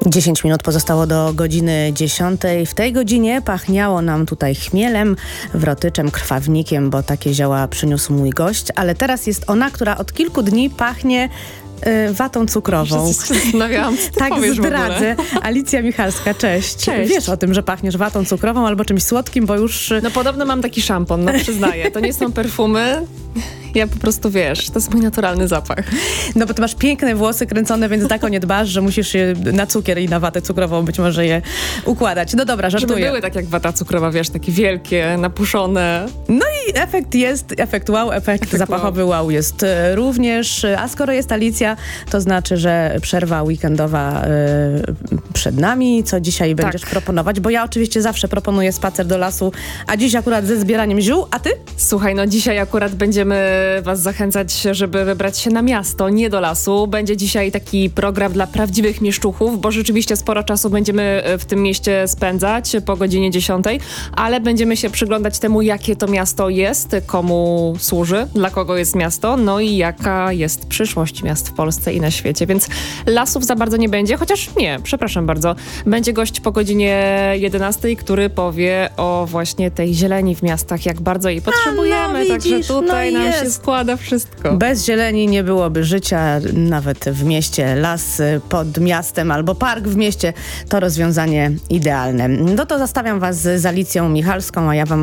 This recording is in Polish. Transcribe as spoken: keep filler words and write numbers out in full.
dziesięć minut pozostało do godziny dziesiątej. W tej godzinie pachniało nam tutaj chmielem, wrotyczem, krwawnikiem, bo takie zioła przyniósł mój gość. Ale teraz jest ona, która od kilku dni pachnie y, watą cukrową. Zastanawiałam, co ty Tak powiesz zdradzę. Alicja Michalska, cześć. Cześć. Wiesz o tym, że pachniesz watą cukrową albo czymś słodkim, bo już... No podobno mam taki szampon, no przyznaję. To nie są perfumy. Ja po prostu, wiesz, to jest mój naturalny zapach. No bo ty masz piękne włosy kręcone, więc tak o nie dbasz, że musisz je na cukier i na watę cukrową być może je układać. No dobra, żartuję. Żeby były tak jak wata cukrowa, wiesz, takie wielkie, napuszone. No i efekt jest, efekt wow, efekt, efekt zapachowy wow. wow jest e, również. A skoro jest Alicja, to znaczy, że przerwa weekendowa e, przed nami. Co dzisiaj Tak. będziesz proponować? Bo ja oczywiście zawsze proponuję spacer do lasu, a dziś akurat ze zbieraniem ziół, a ty? Słuchaj, no dzisiaj akurat będziemy was zachęcać, żeby wybrać się na miasto, nie do lasu. Będzie dzisiaj taki program dla prawdziwych mieszczuchów, bo rzeczywiście sporo czasu będziemy w tym mieście spędzać po godzinie dziesiątej, ale będziemy się przyglądać temu, jakie to miasto jest, komu służy, dla kogo jest miasto, no i jaka jest przyszłość miast w Polsce i na świecie. Więc lasów za bardzo nie będzie, chociaż nie, przepraszam bardzo. Będzie gość po godzinie jedenastej, który powie o właśnie tej zieleni w miastach, jak bardzo jej potrzebujemy. no widzisz, Także tutaj no nam jest. się składa wszystko. Bez zieleni nie byłoby życia, nawet w mieście, las pod miastem albo park w mieście to rozwiązanie idealne. No to zostawiam was z Alicją Michalską, a ja wam